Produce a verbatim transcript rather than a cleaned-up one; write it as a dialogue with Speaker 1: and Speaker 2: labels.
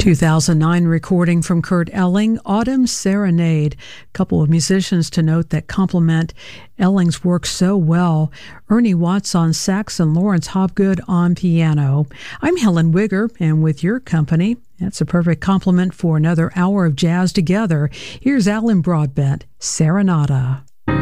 Speaker 1: two thousand nine recording from Kurt Elling, Autumn Serenade. A couple of musicians to note that complement Elling's work so well. Ernie Watts on sax and Lawrence Hobgood on piano. I'm Helen Wigger, and with your company, that's a perfect complement for another hour of jazz together. Here's Alan Broadbent, Serenata.